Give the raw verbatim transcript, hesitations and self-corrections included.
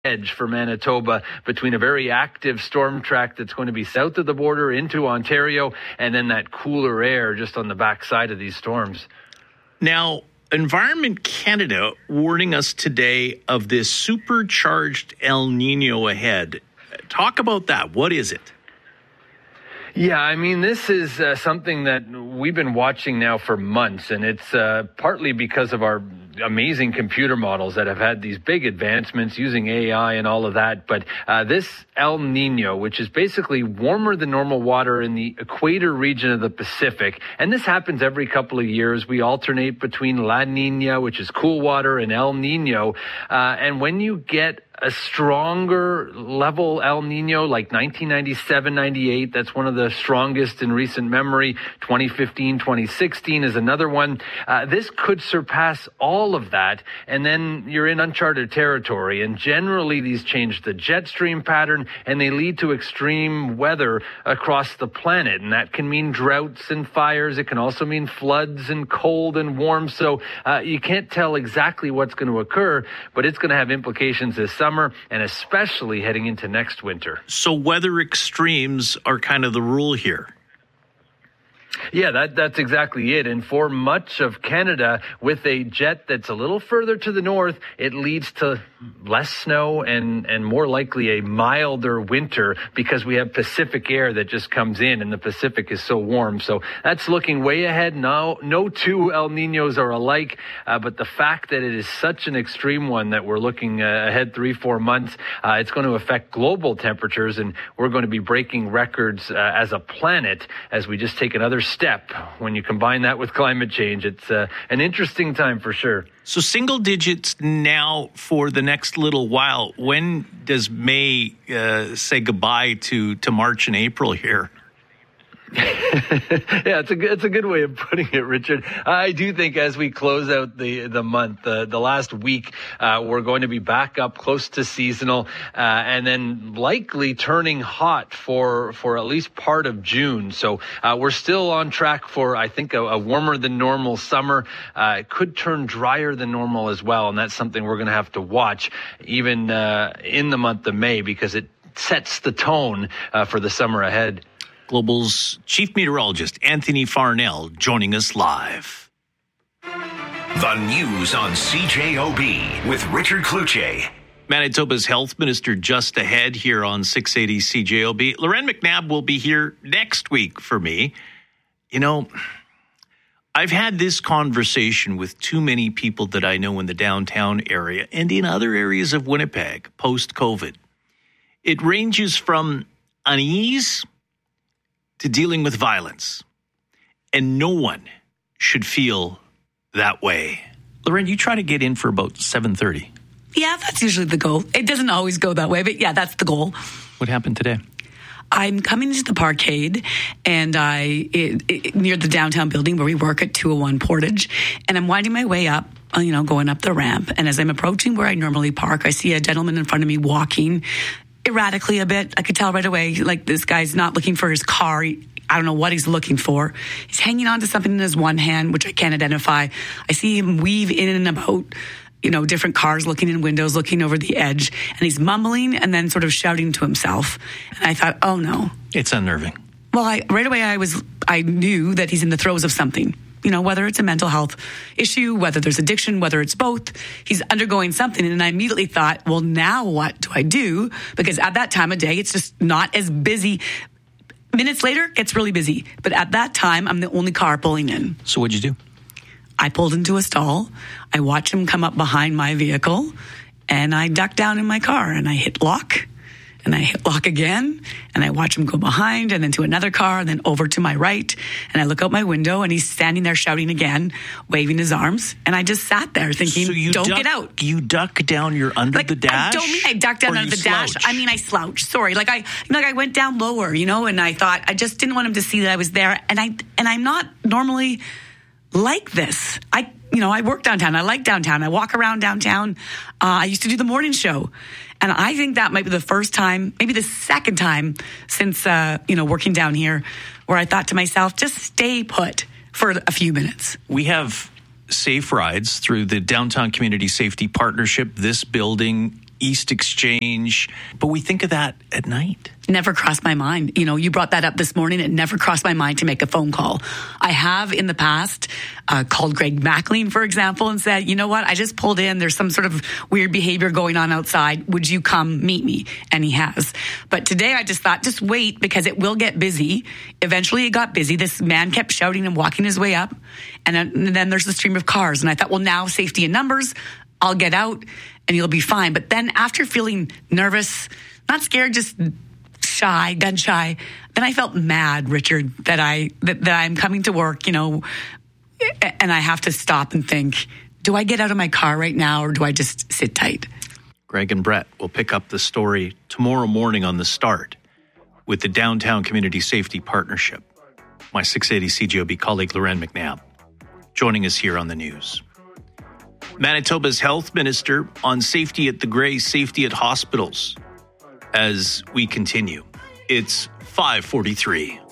edge for Manitoba between a very active storm track that's going to be south of the border into Ontario and then that cooler air just on the backside of these storms. Now, Environment Canada warning us today of this supercharged El Nino ahead. Talk about that. What is it? Yeah, I mean, this is uh, something that we've been watching now for months, and it's uh, partly because of our amazing computer models that have had these big advancements using A I and all of that. But uh, this El Nino, which is basically warmer than normal water in the equator region of the Pacific, and this happens every couple of years. We alternate between La Nina, which is cool water, and El Nino. Uh, and when you get a stronger level El Nino, like nineteen ninety-seven ninety-eight, that's one of the strongest in recent memory. twenty fifteen twenty sixteen is another one. Uh, this could surpass all of that, and then you're in uncharted territory. And generally, these change the jet stream pattern, and they lead to extreme weather across the planet. And that can mean droughts and fires. It can also mean floods and cold and warm. So uh, you can't tell exactly what's going to occur, but it's going to have implications this summer, and especially heading into next winter. So weather extremes are kind of the rule here. Yeah, that, that's exactly it. And for much of Canada, with a jet that's a little further to the north, it leads to less snow and, and more likely a milder winter because we have Pacific air that just comes in, and the Pacific is so warm. So that's looking way ahead. No, no two El Ninos are alike, uh, but the fact that it is such an extreme one that we're looking uh, ahead three, four months, uh, it's going to affect global temperatures, and we're going to be breaking records uh, as a planet as we just take another step. When you combine that with climate change, it's uh, an interesting time for sure. So single digits now for the next little while. When does May uh, say goodbye to, to March and April here? Yeah, it's a good, it's a good way of putting it, Richard. I do think as we close out the the month, uh, the last week, uh, we're going to be back up close to seasonal, uh, and then likely turning hot for for at least part of June. So uh, we're still on track for, I think, a, a warmer than normal summer. Uh, it could turn drier than normal as well, and that's something we're going to have to watch even uh, in the month of May because it sets the tone uh, for the summer ahead. Global's chief meteorologist, Anthony Farnell, joining us live. The news on C J O B with Richard Cloutier. Manitoba's health minister just ahead here on six eighty C J O B. Loren McNabb will be here next week for me. You know, I've had this conversation with too many people that I know in the downtown area and in other areas of Winnipeg post-COVID. It ranges from unease to dealing with violence. And no one should feel that way. Loren, you try to get in for about seven thirty. Yeah, that's usually the goal. It doesn't always go that way, but yeah, that's the goal. What happened today? I'm coming to the Parkade, and I it, it, near the downtown building where we work at two oh one Portage, and I'm winding my way up, you know, going up the ramp. And as I'm approaching where I normally park, I see a gentleman in front of me walking erratically a bit. I could tell right away, like, this guy's not looking for his car. He, I don't know what he's looking for. He's hanging on to something in his one hand, which I can't identify. I see him weave in and about, you know, different cars, looking in windows, looking over the edge, and he's mumbling and then sort of shouting to himself. And I thought, oh no. It's unnerving. Well, I, right away I was, I knew that he's in the throes of something. You know, whether it's a mental health issue, whether there's addiction, whether it's both, he's undergoing something. And I immediately thought, well, now what do I do? Because at that time of day, it's just not as busy. Minutes later, it gets really busy. But at that time, I'm the only car pulling in. So what'd you do? I pulled into a stall. I watched him come up behind my vehicle, and I ducked down in my car, and I hit lock. And I hit lock again, and I watch him go behind and then to another car and then over to my right. And I look out my window, and he's standing there shouting again, waving his arms. And I just sat there thinking, so you don't duck, get out. You duck down, you're under like, the dash? I don't mean I ducked down under the slouch? dash. I mean I slouched. Sorry. Like I like I went down lower, you know, and I thought I just didn't want him to see that I was there. And I and I'm not normally like this. I you know, I work downtown. I like downtown. I walk around downtown. Uh, I used to do the morning show. And I think that might be the first time, maybe the second time since, uh, you know, working down here where I thought to myself, just stay put for a few minutes. We have safe rides through the Downtown Community Safety Partnership. This building East Exchange, but we think of that at night. Never crossed my mind. You know, you brought that up this morning. It never crossed my mind to make a phone call. I have in the past uh, called Greg Mackling, for example, and said, you know what, I just pulled in. There's some sort of weird behavior going on outside. Would you come meet me? And he has. But today I just thought, just wait, because it will get busy. Eventually it got busy. This man kept shouting and walking his way up. And then, and then there's the stream of cars. And I thought, well, now safety in numbers. I'll get out and you'll be fine. But then after feeling nervous, not scared, just shy, gun shy, then I felt mad, Richard, that I that, that I'm coming to work, you know, and I have to stop and think, do I get out of my car right now or do I just sit tight? Greg and Brett will pick up the story tomorrow morning on The Start with the Downtown Community Safety Partnership. My six eighty C J O B colleague, Loren McNabb, joining us here on the news. Manitoba's health minister on safety at the Grey, safety at hospitals. As we continue, it's five forty-three.